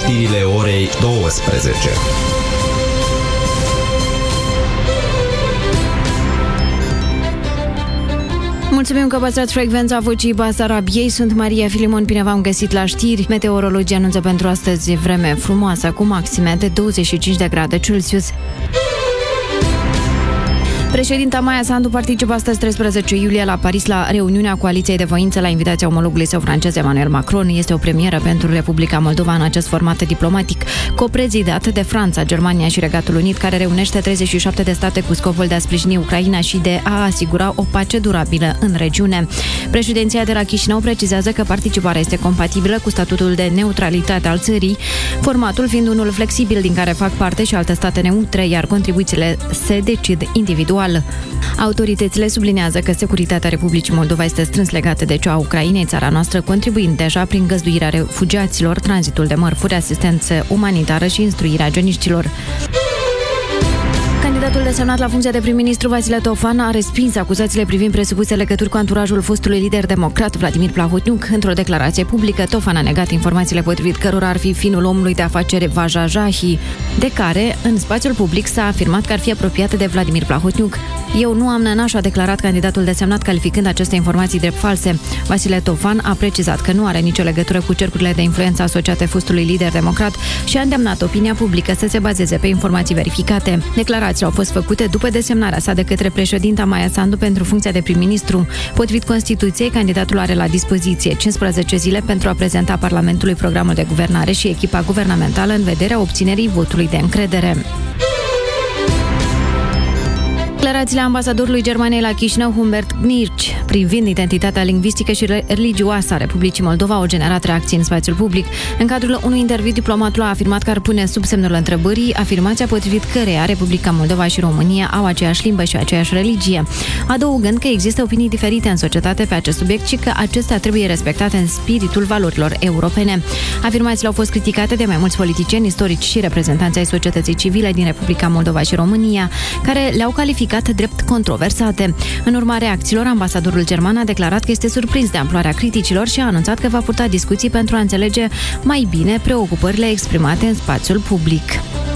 știrile orei 12. Mulțumim că păstrați frecvența Vocii Basarabiei. Sunt Maria Filimon, bine v-am găsit la știri. Meteorologii anunță pentru astăzi vreme frumoasă cu maxime de 25 de grade Celsius. Președinta Maia Sandu participă astăzi 13 iulie la Paris la reuniunea Coaliției de Voință la invitația omologului său francez Emmanuel Macron. Este o premieră pentru Republica Moldova în acest format diplomatic, coprezidat de Franța, Germania și Regatul Unit, care reunește 37 de state cu scopul de a sprijini Ucraina și de a asigura o pace durabilă în regiune. Președinția de la Chișinău precizează că participarea este compatibilă cu statutul de neutralitate al țării, formatul fiind unul flexibil din care fac parte și alte state neutre, iar contribuțiile se decid individual. Autoritățile sublinează că securitatea Republicii Moldova este strâns legată de cea a Ucrainei, țara noastră contribuind deja prin găzduirea refugiaților, tranzitul de mărfuri, asistență umanitară și instruirea geniștilor. Candidatul desemnat la funcția de prim-ministru Vasile Tofan a respins acuzațiile privind presupuse legături cu anturajul fostului lider democrat Vladimir Plahotniuc. Într-o declarație publică, Tofan a negat informațiile potrivit cărora ar fi finul omului de afaceri Vaja Jahi, de care, în spațiul public, s-a afirmat că ar fi apropiată de Vladimir Plahotniuc. Eu nu am nănaș, a declarat candidatul desemnat, calificând aceste informații drept false. Vasile Tofan a precizat că nu are nicio legătură cu cercurile de influență asociate fostului lider democrat și a îndemnat opinia publică să se bazeze pe informații verificate. Declarațiile au fost făcute după desemnarea sa de către președinta Maia Sandu pentru funcția de prim-ministru. Potrivit Constituției, candidatul are la dispoziție 15 zile pentru a prezenta Parlamentului programul de guvernare și echipa guvernamentală în vederea obținerii votului de încredere. Declarațiile ambasadorului Germaniei la Chișinău, Humbert Gnirci, privind identitatea lingvistică și religioasă a Republicii Moldova au generat reacții în spațiul public. În cadrul unui interviu, diplomatul a afirmat că ar pune sub semnul întrebării afirmația potrivit căreia Republica Moldova și România au aceeași limbă și aceeași religie, adăugând că există opinii diferite în societate pe acest subiect și că acestea trebuie respectate în spiritul valorilor europene. Afirmațiile au fost criticate de mai mulți politicieni, istorici și reprezentanți ai societății civile din Republica Moldova și România, care le-au calificat drept controversate. În urma reacțiilor, ambasadorul german a declarat că este surprins de amploarea criticilor și a anunțat că va purta discuții pentru a înțelege mai bine preocupările exprimate în spațiul public.